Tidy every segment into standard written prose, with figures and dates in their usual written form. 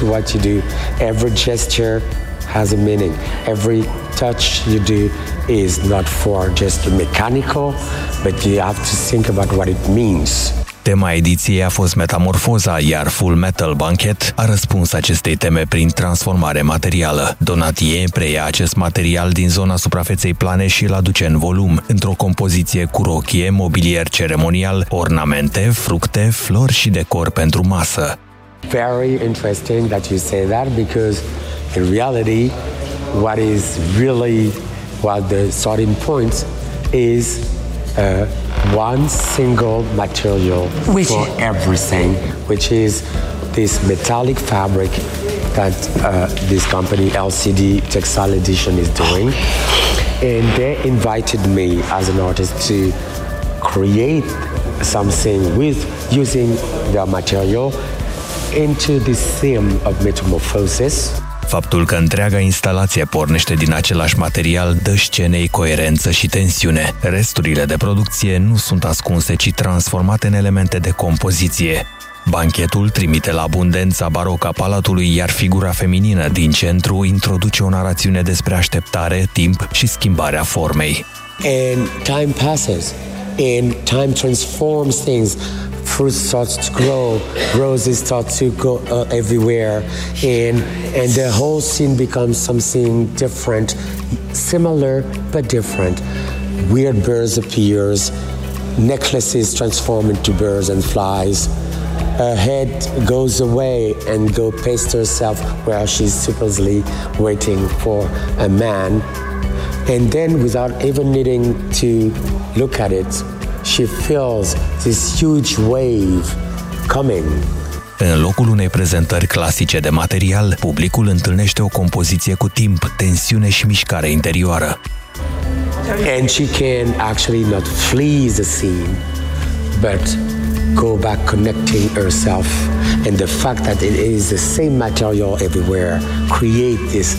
to what you do. Every gesture has a meaning. Every touch you do is not for just mechanical, but you have to think about what it means. Tema ediției a fost metamorfoza, iar Full Metal Banquet a răspuns acestei teme prin transformare materială. Donatien preia acest material din zona suprafeței plane și îl aduce în volum, într-o compoziție cu rochie, mobilier ceremonial, ornamente, fructe, flori și decor pentru masă. Very interesting that you say that, because in reality, what the starting point is one single material for everything, which is this metallic fabric that this company LCD Textile Edition is doing. And they invited me as an artist to create something with using the material into this theme of metamorphosis. Faptul că întreaga instalație pornește din același material dă scenei coerență și tensiune. Resturile de producție nu sunt ascunse, ci transformate în elemente de compoziție. Banchetul trimite la abundența barocă a palatului, iar figura feminină din centru introduce o narațiune despre așteptare, timp și schimbarea formei. And time passes, and time transforms things. Fruit starts to grow, roses start to go everywhere, and the whole scene becomes something different, similar but different. Weird birds appears, necklaces transform into birds and flies. Her head goes away and go paste herself where she's supposedly waiting for a man, and then without even needing to look at it, she feels this huge wave coming. În locul unei prezentări clasice de material, publicul întâlnește o compoziție cu timp, tensiune și mișcare interioară. And she can actually not flee the scene, but go back connecting herself. And the fact that it is the same material everywhere create this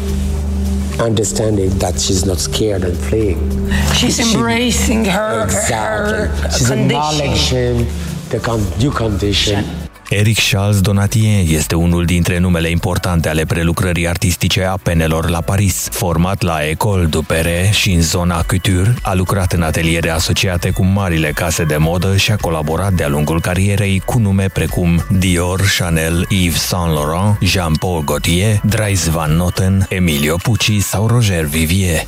understanding that she's not scared and fleeing. She's embracing her She's acknowledging the new condition. Eric Charles Donatien este unul dintre numele importante ale prelucrării artistice a penelor la Paris. Format la École du Perret și în zona couture, a lucrat în ateliere asociate cu marile case de modă și a colaborat de-a lungul carierei cu nume precum Dior, Chanel, Yves Saint Laurent, Jean-Paul Gaultier, Dries Van Noten, Emilio Pucci sau Roger Vivier.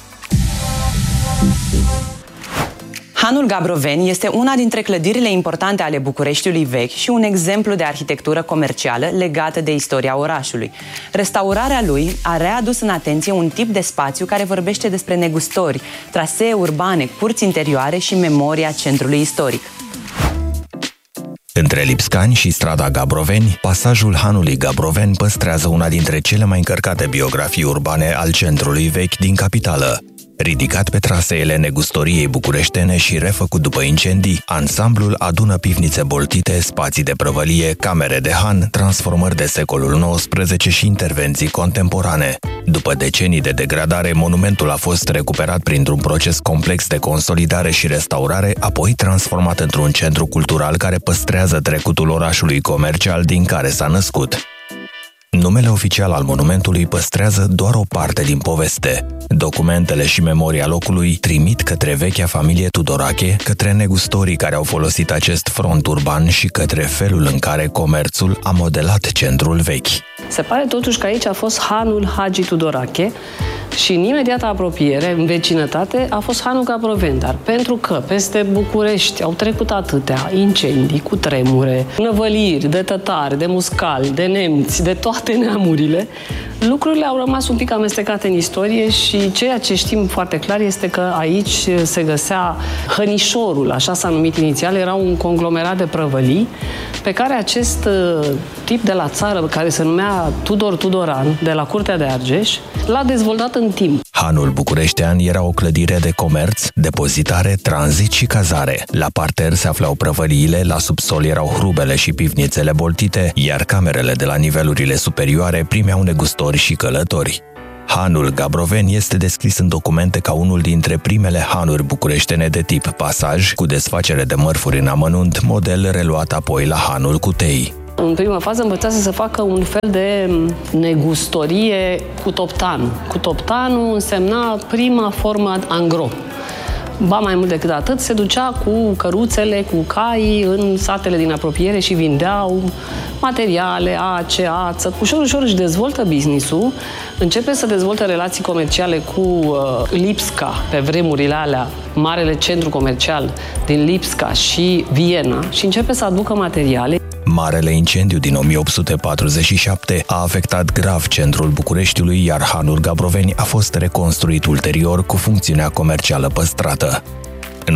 Hanul Gabroveni este una dintre clădirile importante ale Bucureștiului vechi și un exemplu de arhitectură comercială legată de istoria orașului. Restaurarea lui a readus în atenție un tip de spațiu care vorbește despre negustori, trasee urbane, curți interioare și memoria centrului istoric. Între Lipscani și strada Gabroveni, pasajul Hanului Gabroveni păstrează una dintre cele mai încărcate biografii urbane al centrului vechi din capitală. Ridicat pe traseele negustoriei bucureștene și refăcut după incendii, ansamblul adună pivnițe boltite, spații de prăvălie, camere de han, transformări de secolul XIX și intervenții contemporane. După decenii de degradare, monumentul a fost recuperat printr-un proces complex de consolidare și restaurare, apoi transformat într-un centru cultural care păstrează trecutul orașului comercial din care s-a născut. Numele oficial al monumentului păstrează doar o parte din poveste. Documentele și memoria locului trimit către vechea familie Tudorache, către negustorii care au folosit acest front urban și către felul în care comerțul a modelat centrul vechi. Se pare totuși că aici a fost hanul Hagi Tudorache și în imediată apropiere, în vecinătate, a fost hanul Gabroveni. Dar pentru că peste București au trecut atâtea incendii, cutremure, năvăliri de tătari, de muscali, de nemți, de toate neamurile, lucrurile au rămas un pic amestecate în istorie și ceea ce știm foarte clar este că aici se găsea Hănișorul, așa s-a numit inițial, era un conglomerat de prăvălii pe care acest tip de la țară, care se numea Tudor Tudoran, de la Curtea de Argeș, l-a dezvoltat în timp. Hanul bucureștean era o clădire de comerț, depozitare, tranzit și cazare. La parter se aflau prăvăliile, la subsol erau hrubele și pivnițele boltite, iar camerele de la nivelurile superioare primeau negustori și călători. Hanul Gabroveni este descris în documente ca unul dintre primele hanuri bucureștene de tip pasaj, cu desfacere de mărfuri în amănunt, model reluat apoi la hanul Cutei. În prima fază învățase să facă un fel de negustorie cu toptanul. Cu toptanul însemna prima formă angro. Ba mai mult decât atât, se ducea cu căruțele, cu caii în satele din apropiere și vindeau materiale, ace, ață. Ușor își dezvoltă business-ul, începe să dezvolte relații comerciale cu Lipska, pe vremurile alea, marele centru comercial din Lipska și Viena, și începe să aducă materiale. Marele incendiu din 1847 a afectat grav centrul Bucureștiului, iar hanul Gabroveni a fost reconstruit ulterior cu funcțiunea comercială păstrată. În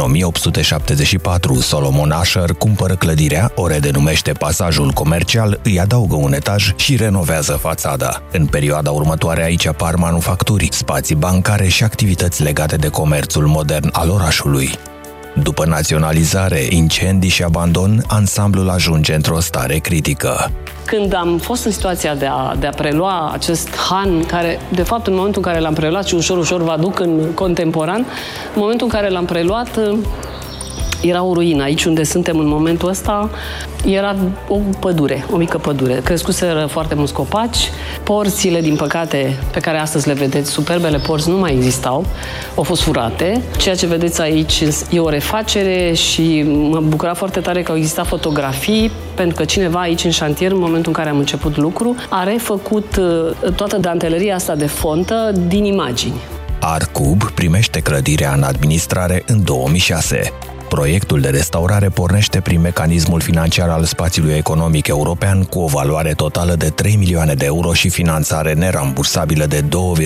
1874, Solomon Asher cumpără clădirea, o redenumește pasajul comercial, îi adaugă un etaj și renovează fațada. În perioada următoare aici apar manufacturi, spații bancare și activități legate de comerțul modern al orașului. După naționalizare, incendii și abandon, ansamblul ajunge într-o stare critică. Când am fost în situația de a prelua acest han, care, de fapt, în momentul în care l-am preluat și ușor vă aduc în contemporan, în momentul în care l-am preluat, era o ruină. Aici unde suntem în momentul ăsta era o pădure, o mică pădure. Crescuseră foarte mulți copaci. Porțile, din păcate, pe care astăzi le vedeți, superbele porți, nu mai existau. Au fost furate. Ceea ce vedeți aici e o refacere și mă bucura foarte tare că au existat fotografii, pentru că cineva aici în șantier, în momentul în care am început lucru, a refăcut toată danteleria asta de fontă din imagini. Arcub primește clădirea în administrare în 2006. Proiectul de restaurare pornește prin mecanismul financiar al spațiului economic european cu o valoare totală de 3 milioane de euro și finanțare nerambursabilă de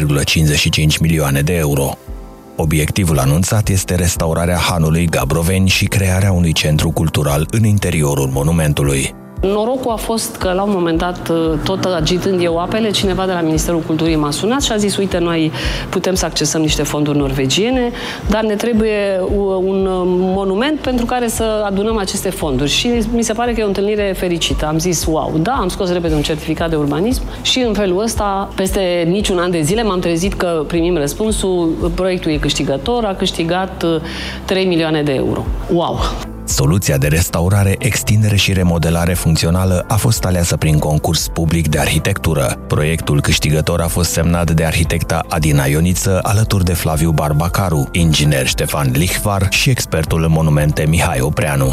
2,55 milioane de euro. Obiectivul anunțat este restaurarea hanului Gabroveni și crearea unui centru cultural în interiorul monumentului. Norocul a fost că, la un moment dat, tot agitând eu apele, cineva de la Ministerul Culturii m-a sunat și a zis: uite, noi putem să accesăm niște fonduri norvegiene, dar ne trebuie un monument pentru care să adunăm aceste fonduri. Și mi se pare că e o întâlnire fericită. Am zis: wow, da, am scos repede un certificat de urbanism și în felul ăsta, peste niciun an de zile, m-am trezit că primim răspunsul, proiectul e câștigător, a câștigat 3 milioane de euro. Wow! Soluția de restaurare, extindere și remodelare funcțională a fost aleasă prin concurs public de arhitectură. Proiectul câștigător a fost semnat de arhitecta Adina Ioniță, alături de Flaviu Barbacaru, inginer Ștefan Lichvar și expertul în monumente Mihai Opreanu.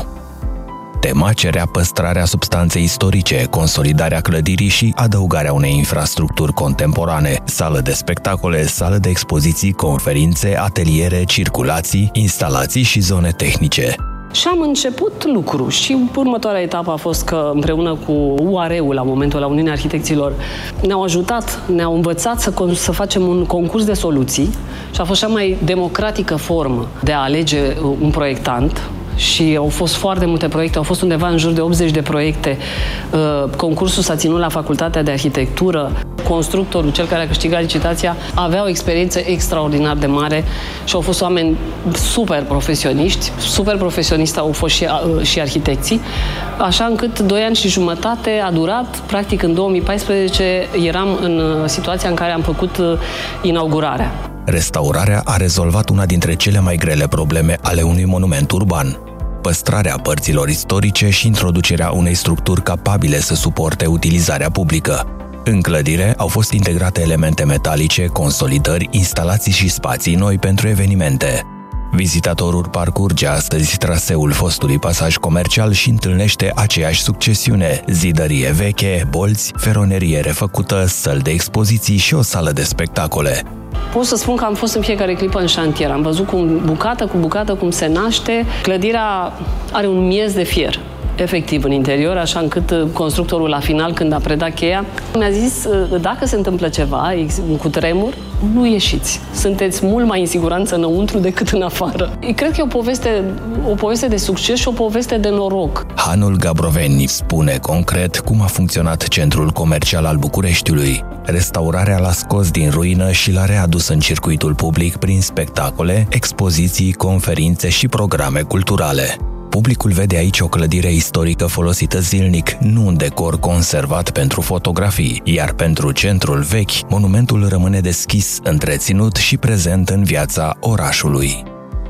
Tema cerea păstrarea substanței istorice, consolidarea clădirii și adăugarea unei infrastructuri contemporane, sală de spectacole, sală de expoziții, conferințe, ateliere, circulații, instalații și zone tehnice. Și am început lucru și următoarea etapă a fost că împreună cu UAR-ul, la momentul la Uniunea Arhitecților, ne-au ajutat, ne-au învățat să facem un concurs de soluții și a fost cea mai democratică formă de a alege un proiectant. Și au fost foarte multe proiecte, au fost undeva în jur de 80 de proiecte. Concursul s-a ținut la Facultatea de Arhitectură. Constructorul, cel care a câștigat licitația, avea o experiență extraordinar de mare și au fost oameni super profesioniști. Super profesioniști au fost și arhitecții. Așa încât 2 ani și jumătate a durat. Practic, în 2014 eram în situația în care am făcut inaugurarea. Restaurarea a rezolvat una dintre cele mai grele probleme ale unui monument urban: păstrarea părților istorice și introducerea unei structuri capabile să suporte utilizarea publică. În clădire au fost integrate elemente metalice, consolidări, instalații și spații noi pentru evenimente. Vizitatorul parcurge astăzi traseul fostului pasaj comercial și întâlnește aceeași succesiune: zidărie veche, bolți, feronerie refăcută, săli de expoziții și o sală de spectacole. Pot să spun că am fost în fiecare clipă în șantier. Am văzut bucată cu bucată cum se naște. Clădirea are un miez de fier, efectiv, în interior, așa încât constructorul, la final, când a predat cheia, mi-a zis: dacă se întâmplă ceva, cu tremur, nu ieșiți. Sunteți mult mai în siguranță înăuntru decât în afară. Cred că e o poveste de succes și o poveste de noroc. Hanul Gabroveni spune concret cum a funcționat centrul comercial al Bucureștiului. Restaurarea l-a scos din ruină și l-a readus în circuitul public prin spectacole, expoziții, conferințe și programe culturale. Publicul vede aici o clădire istorică folosită zilnic, nu un decor conservat pentru fotografii, iar pentru centrul vechi, monumentul rămâne deschis, întreținut și prezent în viața orașului.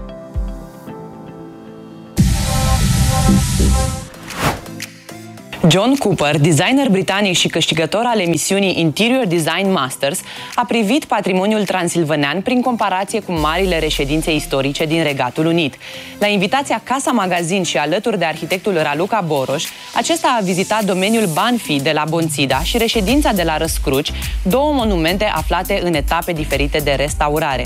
John Cooper, designer britanic și câștigător al emisiunii Interior Design Masters, a privit patrimoniul transilvanean prin comparație cu marile reședințe istorice din Regatul Unit. La invitația Casa Magazin și alături de arhitectul Raluca Boroș, acesta a vizitat domeniul Banfi de la Bonțida și reședința de la Răscruci, două monumente aflate în etape diferite de restaurare.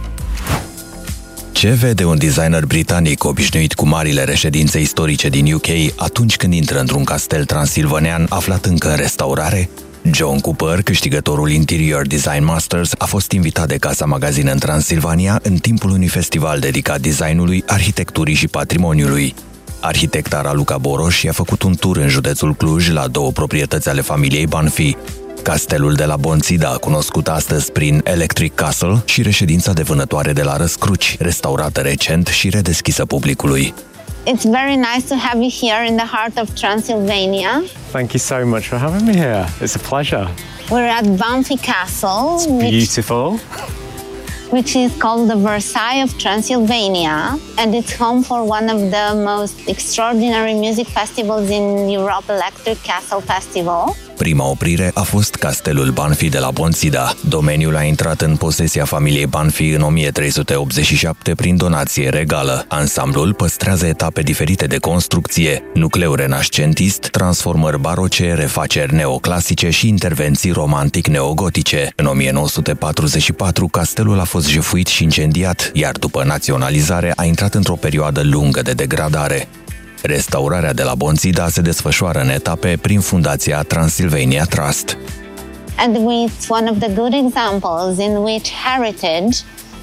Ce vede un designer britanic obișnuit cu marile reședințe istorice din UK atunci când intră într-un castel transilvanean aflat încă în restaurare? John Cooper, câștigătorul Interior Design Masters, a fost invitat de Casa Magazin în Transilvania în timpul unui festival dedicat designului, arhitecturii și patrimoniului. Arhitecta Raluca Boroș i-a făcut un tur în județul Cluj la două proprietăți ale familiei Banfi, castelul de la Bonțida, cunoscut astăzi prin Electric Castle, și reședința de vânătoare de la Răscruci, restaurată recent și redeschisă publicului. It's very nice to have you here in the heart of Transylvania. Thank you so much for having me here. It's a pleasure. We're at Banfi Castle, It's beautiful. which is called the Versailles of Transylvania, and it's home for one of the most extraordinary music festivals in Europe, Electric Castle Festival. Prima oprire a fost castelul Banfi de la Bonțida. Domeniul a intrat în posesia familiei Banfi în 1387 prin donație regală. Ansamblul păstrează etape diferite de construcție, nucleu renascentist, transformări baroce, refaceri neoclasice și intervenții romantic-neogotice. În 1944, castelul a fost jefuit și incendiat, iar după naționalizare a intrat într-o perioadă lungă de degradare. Restaurarea de la Bonțida se desfășoară în etape prin fundația Transylvania Trust. And it's one of the good examples in which heritage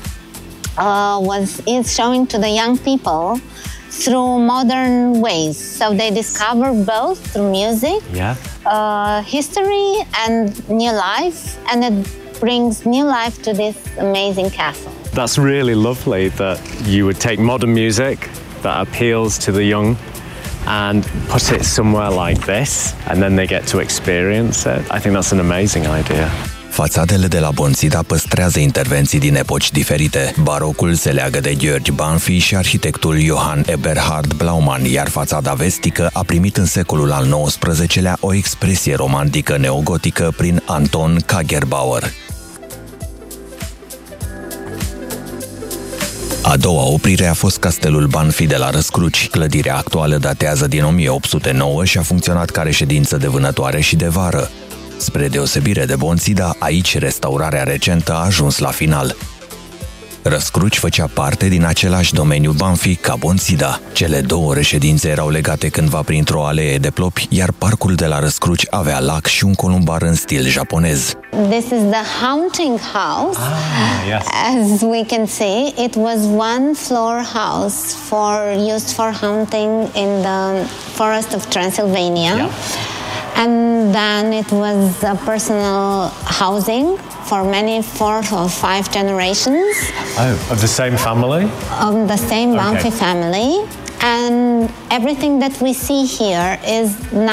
is showing to the young people through modern ways. So they discover both through music, history and new life, and it brings new life to this amazing castle. That's really lovely that you would take modern music that appeals to the young and put it somewhere like this, and then they get to experience it. I think that's an amazing idea. Fațadele de la Bonțida păstrează intervenții din epoci diferite. Barocul se leagă de George Banfi și arhitectul Johann Eberhard Blaumann, iar fațada vestică a primit în secolul al XIX-lea o expresie romantică neogotică prin Anton Kagerbauer. A doua oprire a fost castelul Banfi de la Răscruci. Clădirea actuală datează din 1809 și a funcționat ca reședință de vânătoare și de vară. Spre deosebire de Bonțida, aici restaurarea recentă a ajuns la final. Răscruci făcea parte din același domeniu Banfi ca Bonțida. Cele două reședințe erau legate cândva printr-o alee de plopi, iar parcul de la Răscruci avea lac și un columbar în stil japonez. This is the haunting house. Yes. As we can see, it was one floor house used for hunting in the forest of Transylvania. Yeah. And then it was a personal housing for many 4 or 5 generations. Oh, of the same family? Of the same Banfi family. And everything that we see here is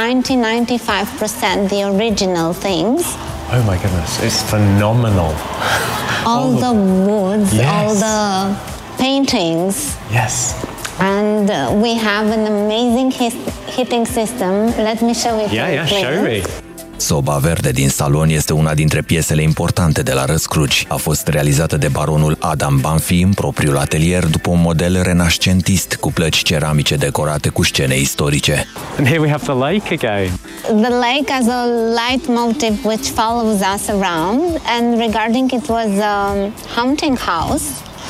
90-95% the original things. Oh my goodness, it's phenomenal. All the woods, Yes. all the paintings. Yes. And we have an amazing heating system. Let me show it. Yeah, show me. Soba verde din salon este una dintre piesele importante de la Răscruci. A fost realizată de baronul Adam Banfi în propriul atelier după un model renascentist cu plăci ceramice decorate cu scene istorice. And here we have the lake again. The lake has a leitmotif which follows us around. And regarding it was a hunting house.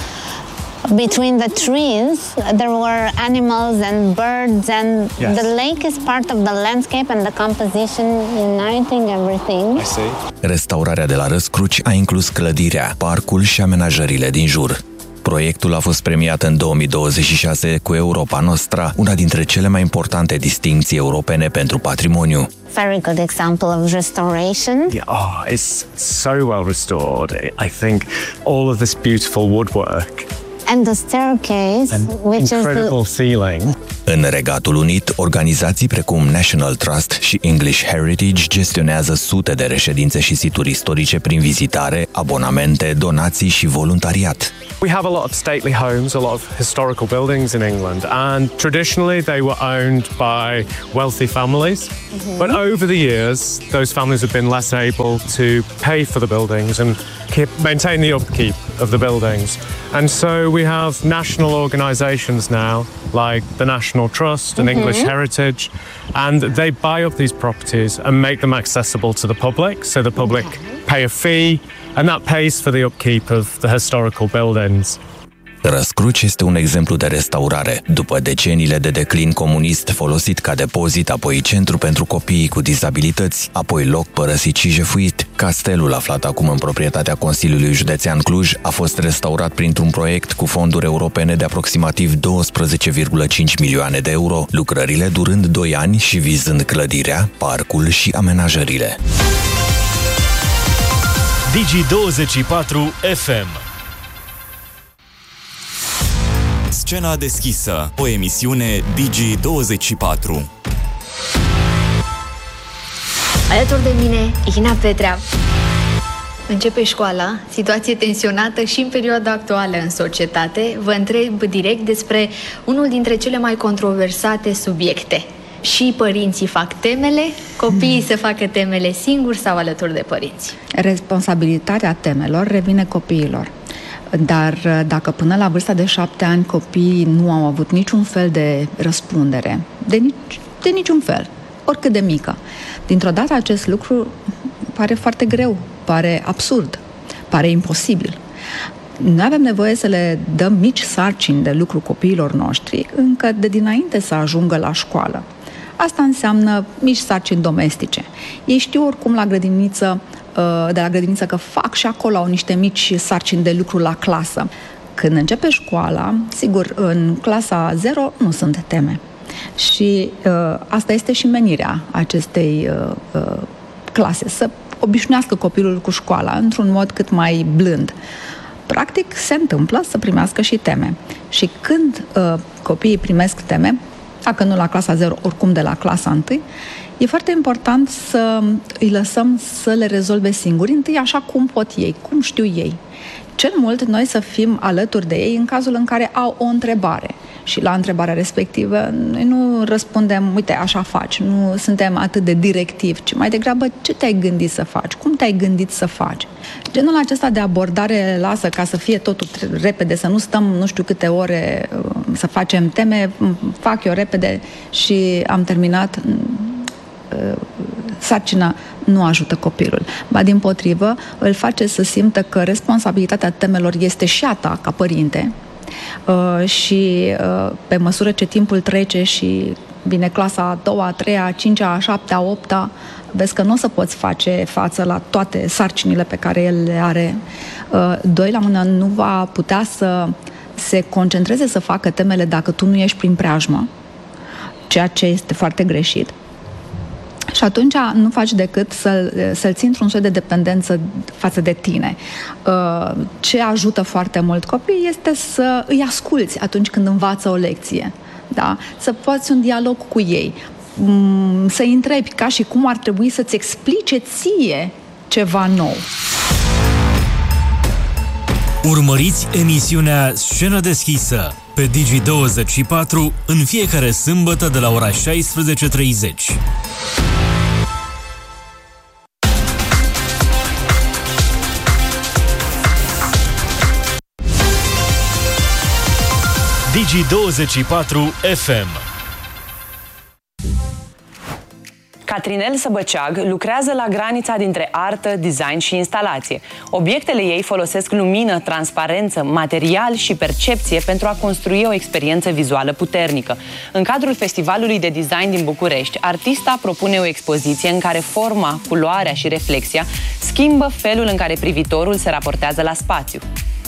Between the trees, there were animals and birds, and Yes. the lake is part of the landscape and the composition, uniting everything. I see. Restaurarea de la Răscruci a inclus clădirea, parcul și amenajările din jur. Proiectul a fost premiat în 2026 cu Europa Nostra, una dintre cele mai importante distincții europene pentru patrimoniu. Very good example of restoration. Yeah, it's so well restored. I think all of this beautiful woodwork And the staircase, which incredible ceiling. În Regatul Unit, organizații precum National Trust și English Heritage gestionează sute de reședințe și situri istorice prin vizitare, abonamente, donații și voluntariat. We have a lot of stately homes, a lot of historical buildings in England, and traditionally they were owned by wealthy families. But over the years, those families have been less able to pay for the buildings and maintain the upkeep of the buildings. And so we have national organisations now, like the National Trust and English Heritage, and they buy up these properties and make them accessible to the public, so the public pay a fee, and that pays for the upkeep of the historical buildings. Răscruci este un exemplu de restaurare. După deceniile de declin comunist, folosit ca depozit, apoi centru pentru copiii cu dizabilități, apoi loc părăsit și jefuit, castelul, aflat acum în proprietatea Consiliului Județean Cluj, a fost restaurat printr-un proiect cu fonduri europene de aproximativ 12,5 milioane de euro, lucrările durând 2 ani și vizând clădirea, parcul și amenajările. Digi24 FM. Scena deschisă, o emisiune Digi24. Alături de mine, Ina Petrea. Începe școala, situație tensionată și în perioada actuală în societate. Vă întreb direct despre unul dintre cele mai controversate subiecte. Și părinții fac temele, copiii se facă temele singuri sau alături de părinți? Responsabilitatea temelor revine copiilor. Dar dacă până la vârsta de 7 ani copiii nu au avut niciun fel de răspundere, de niciun fel, oricât de mică, dintr-o dată acest lucru pare foarte greu, pare absurd, pare imposibil. Noi avem nevoie să le dăm mici sarcini de lucru copiilor noștri încă de dinainte să ajungă la școală. Asta înseamnă mici sarcini domestice. Ei știu oricum de la grădiniță că fac și acolo au niște mici sarcini de lucru la clasă. Când începe școala, sigur, în clasa 0 nu sunt teme. Și asta este și menirea acestei clase, să obișnuiască copilul cu școala într-un mod cât mai blând. Practic, se întâmplă să primească și teme. Și când copiii primesc teme, dacă nu la clasa 0, oricum de la clasa 1, e foarte important să îi lăsăm să le rezolve singuri, întâi așa cum pot ei, cum știu ei. Cel mult noi să fim alături de ei în cazul în care au o întrebare. Și la întrebarea respectivă noi nu răspundem, uite, așa faci, nu suntem atât de directivi, ci mai degrabă ce te-ai gândit să faci, cum te-ai gândit să faci. Genul acesta de abordare lasă ca să fie totul repede, să nu stăm nu știu câte ore să facem teme, fac eu repede și am terminat. Sarcina nu ajută copilul, ba dimpotrivă îl face să simtă că responsabilitatea temelor este și a ta ca părinte și pe măsură ce timpul trece și vine clasa a 2-a, a 3-a, a 5-a, a 7-a, a 8-a, vezi că nu o să poți face față la toate sarcinile pe care el le are. Doi la mână, nu va putea să se concentreze să facă temele dacă tu nu ești prin preajmă, ceea ce este foarte greșit. Și atunci nu faci decât să-l ții într-un soi de dependență față de tine. Ce ajută foarte mult copiii este să îi asculți atunci când învață o lecție. Da? Să poți un dialog cu ei, să-i întrebi ca și cum ar trebui să-ți explice ție ceva nou. Urmăriți emisiunea Scenă deschisă pe Digi24 în fiecare sâmbătă de la ora 16:30. Digi24 FM. Catrinel Săbăceag lucrează la granița dintre artă, design și instalație. Obiectele ei folosesc lumină, transparență, material și percepție pentru a construi o experiență vizuală puternică. În cadrul Festivalului de Design din București, artista propune o expoziție în care forma, culoarea și reflexia schimbă felul în care privitorul se raportează la spațiu.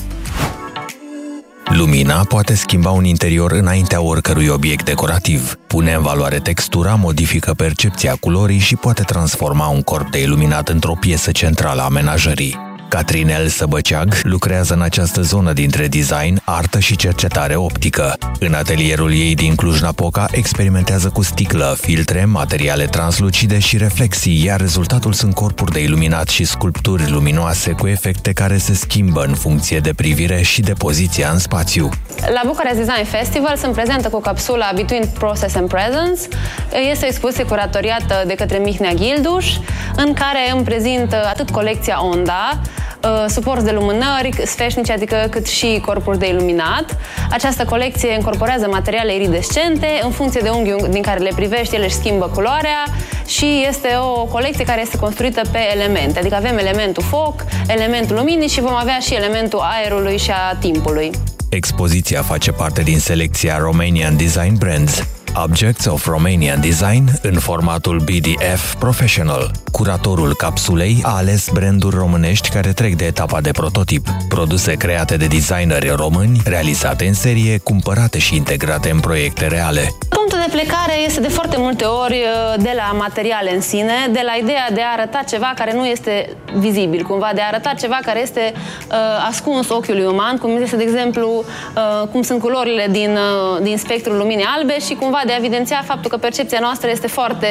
Lumina poate schimba un interior înaintea oricărui obiect decorativ. Pune în valoare textura, modifică percepția culorii și poate transforma un corp de iluminat într-o piesă centrală a amenajării. Catrinel Săbăceag lucrează în această zonă dintre design, artă și cercetare optică. În atelierul ei din Cluj-Napoca experimentează cu sticlă, filtre, materiale translucide și reflexii, iar rezultatul sunt corpuri de iluminat și sculpturi luminoase cu efecte care se schimbă în funcție de privire și de poziția în spațiu. La Bucharest Design Festival sunt prezentă cu capsula Between Process and Presence. Este o expoziție curatoriată de către Mihnea Gilduș, în care îmi prezint atât colecția Onda, suporți de lumânări sfeșnice, adică cât și corpuri de iluminat. Această colecție incorporează materiale iridescente, în funcție de unghiul din care le privești, ele își schimbă culoarea și este o colecție care este construită pe elemente, adică avem elementul foc, elementul luminii și vom avea și elementul aerului și a timpului. Expoziția face parte din selecția Romanian Design Brands, Objects of Romanian Design, în formatul BDF Professional. Curatorul capsulei a ales branduri românești care trec de etapa de prototip, produse create de designeri români, realizate în serie, cumpărate și integrate în proiecte reale. Punctul de plecare este de foarte multe ori de la materiale în sine, de la ideea de a arăta ceva care nu este vizibil, cumva, de a arăta ceva care este ascuns ochiului uman, cum este, de exemplu, cum sunt culorile din spectrul luminii albe și cumva de a evidenția faptul că percepția noastră este foarte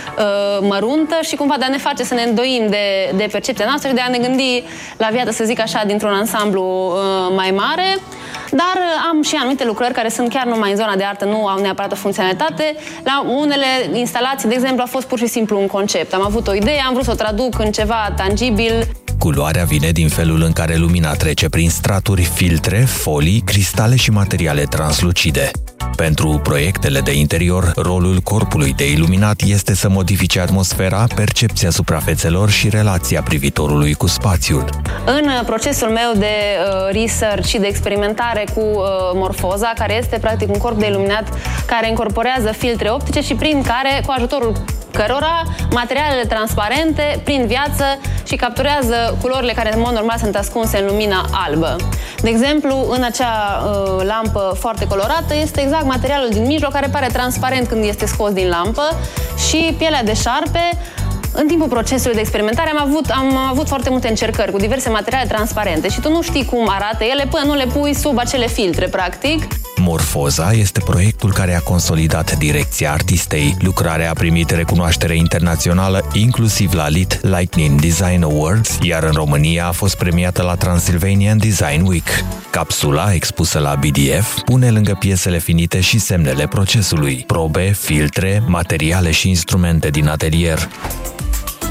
măruntă și cumva de a ne face să ne îndoim de percepția noastră și de a ne gândi la viață, să zic așa, dintr-un ansamblu mai mare. Dar am și anumite lucrări care sunt chiar numai în zona de artă, nu au neapărat o funcționalitate. La unele instalații, de exemplu, a fost pur și simplu un concept. Am avut o idee, am vrut să o traduc în ceva tangibil. Culoarea vine din felul în care lumina trece prin straturi, filtre, folii, cristale și materiale translucide. Pentru proiectele de interior, rolul corpului de iluminat este să modifice atmosfera, percepția suprafețelor și relația privitorului cu spațiul. În procesul meu de research și de experimentare cu morfoza, care este practic un corp de iluminat care incorporează filtre optice și prin care, cu ajutorul cărora materialele transparente prind viață și capturează culorile care în mod normal sunt ascunse în lumina albă. De exemplu, în acea lampă foarte colorată este exact materialul din mijloc care pare transparent când este scos din lampă și pielea de șarpe. În timpul procesului de experimentare am avut foarte multe încercări cu diverse materiale transparente și tu nu știi cum arată ele până nu le pui sub acele filtre, practic. Morfoza este proiectul care a consolidat direcția artistei. Lucrarea a primit recunoaștere internațională, inclusiv la LIT Lightning Design Awards, iar în România a fost premiată la Transylvanian Design Week. Capsula, expusă la BDF, pune lângă piesele finite și semnele procesului, probe, filtre, materiale și instrumente din atelier.